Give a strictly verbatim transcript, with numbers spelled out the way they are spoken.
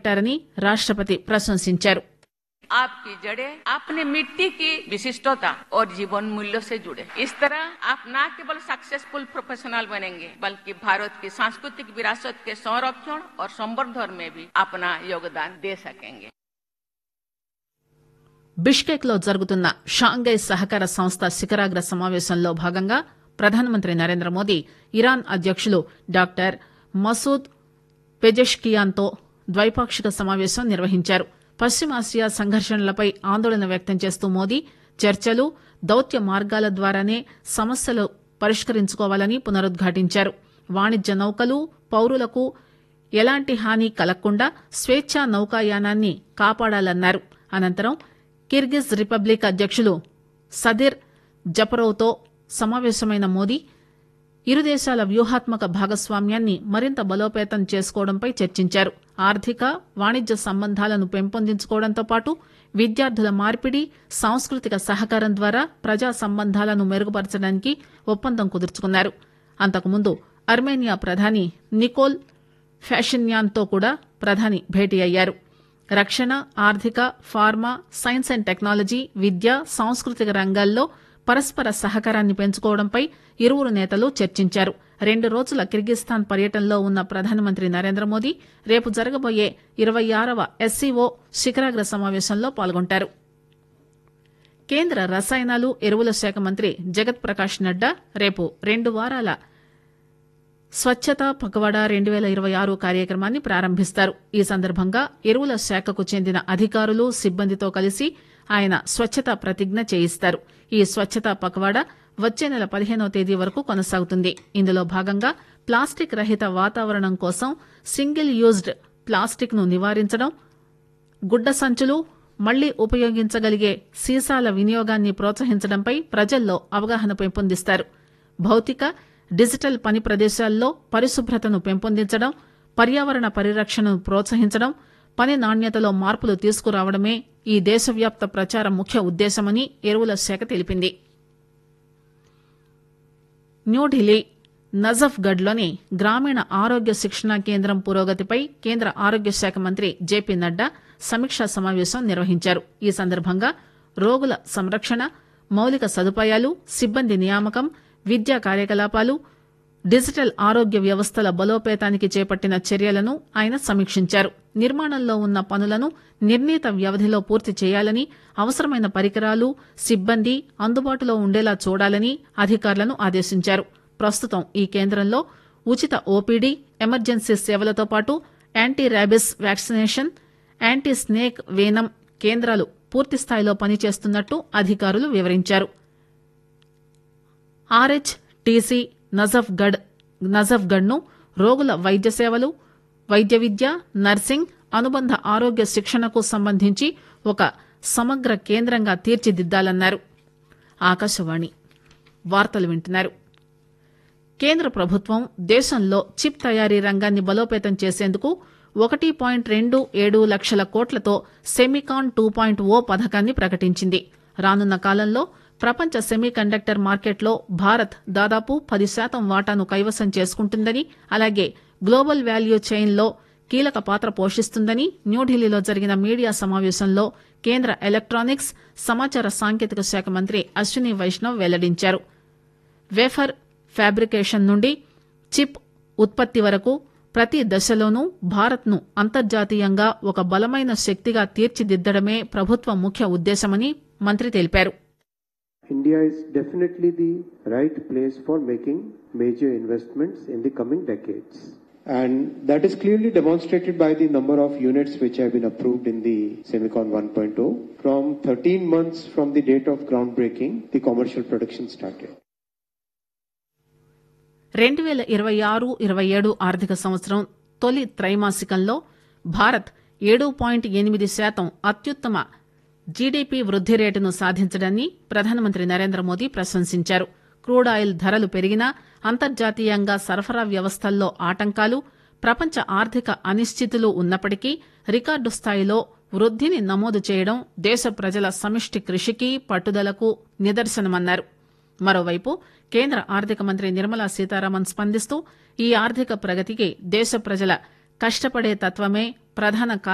మొదలుపెట్టారని రాష్టపతి ప్రశంసించారు. आपकी जड़ें अपने मिट्टी की विशिष्टता और जीवन मूल्यों से जुड़े। इस तरह आप न केवल सक्सेसफुल प्रोफेशनल बनेंगे बल्कि भारत की सांस्कृतिक विरासत के संरक्षण और संवर्धन में भी अपना योगदान दे सकेंगे. బిష్కెక్ లో జరుగుతున్న షాంఘై సహకార సంస్థ శిఖరాగ్ర సమావేశంలో భాగంగా ప్రధానమంత్రి నరేంద్ర మోదీ ఇరాన్ అధ్యకులు డాక్టర్ మసూద్ పెజెష్కియాన్తో ద్వైపాక్షిక సమావేశం నిర్వహించారు. పశ్చిమాసియా సంఘర్షణలపై ఆందోళన వ్యక్తం చేస్తూ మోదీ చర్చలు దౌత్య మార్గాల ద్వారానే సమస్యలు పరిష్కరించుకోవాలని పునరుద్ఘాటించారు. వాణిజ్య నౌకలు పౌరులకు ఎలాంటి హాని కలగకుండా స్వేచ్ఛా నౌకాయానాన్ని కాపాడాలన్నారు. అనంతరం కిర్గిజ్ రిపబ్లిక్ అధ్యకులు సదిర్ జపరోవ్తో సమావేశమైన మోదీ ఇరు దేశాల వ్యూహాత్మక భాగస్వామ్యాన్ని మరింత బలోపేతం చేసుకోవడంపై చర్చించారు. ఆర్థిక వాణిజ్య సంబంధాలను పెంపొందించుకోవడంతో పాటు విద్యార్థుల మార్పిడి సాంస్కృతిక సహకారం ద్వారా ప్రజా సంబంధాలను మెరుగుపరచడానికి ఒప్పందం కుదుర్చుకున్నారు. అంతకుముందు అర్మేనియా ప్రధాని నికోల్ ఫ్యాషిన్యాన్తో కూడా ప్రధాని భేటీ అయ్యారు. రక్షణ ఆర్థిక ఫార్మా సైన్స్ అండ్ టెక్నాలజీ విద్య సాంస్కృతిక రంగాల్లో పరస్పర సహకారాన్ని పెంచుకోవడంపై ఇరువురు నేతలు చర్చించారు. రెండు రోజుల కిర్గిస్థాన్ పర్యటనలో ఉన్న ప్రధానమంత్రి నరేంద్ర మోదీ రేపు జరగబోయే ఇరవై ఆరవ ఎస్సీఓ శిఖరాగ్ర సమావేశంలో పాల్గొంటారు. కేంద్ర రసాయనాలు ఎరువుల శాఖ మంత్రి జగత్ ప్రకాష్ నడ్డా రేపు రెండు వారాల స్వచ్ఛతా పఖవాడా రెండు పేల ఇరవై ఆరు కార్యక్రమాన్ని ప్రారంభిస్తారు. ఈ సందర్భంగా ఎరువుల శాఖకు చెందిన అధికారులు సిబ్బందితో కలిసి ఆయన స్వచ్ఛతా ప్రతిజ్ఞ చేయిస్తారు. ఈ స్వచ్ఛతా పఖవాడా వచ్చే నెల పదిహేనవ తేదీ వరకు కొనసాగుతుంది. ఇందులో భాగంగా ప్లాస్టిక్ రహిత వాతావరణం కోసం సింగిల్ యూజ్డ్ ప్లాస్టిక్ ను నివారించడం గుడ్డ సంచులు మళ్లీ ఉపయోగించగలిగే సీసాల వినియోగాన్ని ప్రోత్సహించడంపై ప్రజల్లో అవగాహన పెంపొందిస్తారు. భౌతిక డిజిటల్ పని ప్రదేశాల్లో పరిశుభ్రతను పెంపొందించడం పర్యావరణ పరిరక్షణను ప్రోత్సహించడం పని నాణ్యతలో మార్పులు తీసుకురావడమే ఈ దేశవ్యాప్త ప్రచారం ముఖ్య ఉద్దేశమని ఎరువుల శాఖ తెలిపింది. న్యూఢిల్లీ నజఫ్గఢ్ లోని గ్రామీణ ఆరోగ్య శిక్షణా కేంద్రం పురోగతిపై కేంద్ర ఆరోగ్య శాఖ మంత్రి జేపీ నడ్డా సమీక్షా సమావేశం నిర్వహించారు. ఈ సందర్భంగా రోగుల సంరక్షణ మౌలిక సదుపాయాలు సిబ్బంది నియామకం విద్యా కార్యకలాపాలు డిజిటల్ ఆరోగ్య వ్యవస్థల బలోపేతానికి చేపట్టిన చర్యలను ఆయన సమీక్షించారు. నిర్మాణంలో ఉన్న పనులను నిర్ణీత వ్యవధిలో పూర్తి చేయాలని అవసరమైన పరికరాలు సిబ్బంది అందుబాటులో ఉండేలా చూడాలని అధికారులను ఆదేశించారు. ప్రస్తుతం ఈ కేంద్రంలో ఉచిత ఓపీడీ ఎమర్జెన్సీ సేవలతో పాటు anti rabies vaccination anti snake వేనం కేంద్రాలు పూర్తిస్థాయిలో పనిచేస్తున్నట్టు అధికారులు వివరించారు. ఆర్హెచ్ టీసీ నజఫ్గఢ్ నజఫ్గఢ్ ను రోగుల వైద్య సేవలు వైద్య విద్య నర్సింగ్ అనుబంధ ఆరోగ్య శిక్షణకు సంబంధించి ఒక సమగ్ర కేంద్రంగా తీర్చిదిద్దాలన్నారు. ఆకాశవాణి వార్తలు వింటున్నారు. కేంద్ర ప్రభుత్వం దేశంలో చిప్ తయారీ రంగాన్ని బలోపేతం చేసేందుకు ఒకటి పాయింట్ రెండు ఏడు లక్షల కోట్లతో సెమికాన్ టూ పాయింట్ ఓ పథకాన్ని ప్రకటించింది. రానున్న కాలంలో ప్రపంచ సెమీ కండక్టర్ మార్కెట్లో భారత్ దాదాపు పది శాతం వాటాను కైవసం చేసుకుంటుందని అలాగే గ్లోబల్ వాల్యూ చైన్లో కీలక పాత్ర పోషిస్తుందని న్యూఢిల్లీలో జరిగిన మీడియా సమావేశంలో కేంద్ర ఎలక్ట్రానిక్స్ సమాచార సాంకేతిక శాఖ మంత్రి అశ్విని వైష్ణవ్ వెల్లడించారు. వేఫర్ ఫ్యాబ్రికేషన్ నుండి చిప్ ఉత్పత్తి వరకు ప్రతి దశలోనూ భారత్ను అంతర్జాతీయంగా ఒక బలమైన శక్తిగా తీర్చిదిద్దడమే ప్రభుత్వ ముఖ్య ఉద్దేశమని మంత్రి తెలిపారు. India is definitely the right place for making major investments in the coming decades. And that is clearly demonstrated by the number of units which have been approved in the Semicon one point oh. From thirteen months from the date of groundbreaking, the commercial production started. రెండు పేల ఇరవై ఆరు ఇరవై ఏడు ఆర్థిక సంవత్సరం తొలి త్రైమాసికంలో భారత్ ఏడు పాయింట్ ఎనిమిది శాతం అత్యుత్తమ జీడీపీ వృద్ది రేటును సాధించడాన్ని ప్రధానమంత్రి నరేంద్ర మోదీ ప్రశంసించారు. క్రూడ్ ఆయిల్ ధరలు పెరిగినా అంతర్జాతీయంగా సరఫరా వ్యవస్థల్లో ఆటంకాలు ప్రపంచ ఆర్థిక అనిశ్చితులు ఉన్నప్పటికీ రికార్డు స్థాయిలో వృద్దిని నమోదు చేయడం దేశ ప్రజల సమిష్టి కృషికి పట్టుదలకు నిదర్శనమన్నారు. మరోవైపు కేంద్ర ఆర్థిక మంత్రి నిర్మలా సీతారామన్ స్పందిస్తూ ఈ ఆర్థిక ప్రగతికి దేశ ప్రజల కష్టపడే తత్వమే ప్రధాన